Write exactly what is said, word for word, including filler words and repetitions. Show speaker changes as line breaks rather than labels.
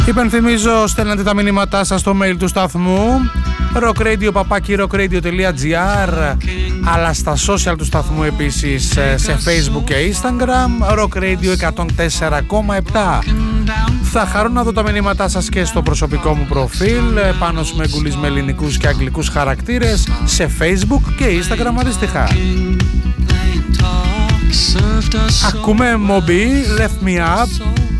Υπενθυμίζω, στέλνετε τα μηνύματά σας στο mail του σταθμού rockradio παπάκι rockradio.gr, αλλά στα social του σταθμού επίσης, σε Facebook και Instagram, rockradio εκατόν τέσσερα κόμμα επτά. Θα χαρώ να δω τα μηνύματά σας και στο προσωπικό μου προφίλ, πάνω με γκουλείς με ελληνικούς και αγγλικούς χαρακτήρες, σε Facebook και Instagram αντίστοιχα. Ακούμε Moby, Left Me Up,